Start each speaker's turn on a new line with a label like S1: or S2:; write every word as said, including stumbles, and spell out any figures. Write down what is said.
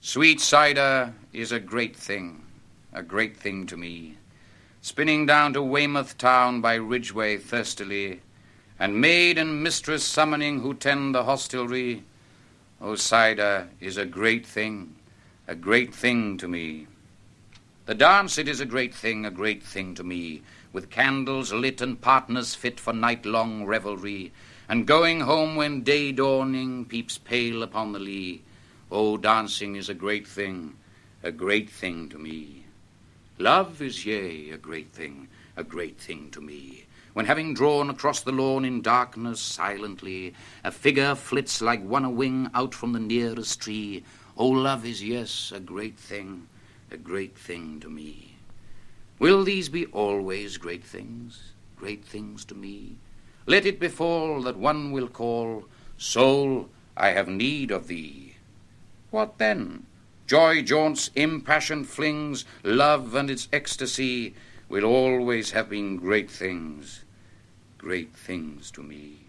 S1: Sweet cider is a great thing, a great thing to me. Spinning down to Weymouth town by Ridgeway thirstily, and maid and mistress summoning who tend the hostelry. Oh, cider is a great thing, a great thing to me. The dance, it is a great thing, a great thing to me, with candles lit and partners fit for night-long revelry, and going home when day dawning peeps pale upon the lea. Oh, dancing is a great thing, a great thing to me. Love is, yea, a great thing, a great thing to me. When having drawn across the lawn in darkness silently, a figure flits like one a-wing out from the nearest tree. Oh, love is, yes, a great thing, a great thing to me. Will these be always great things, great things to me? Let it befall that one will call, Soul, I have need of thee. What then? Joy jaunts, impassioned flings, love and its ecstasy will always have been great things, great things to me.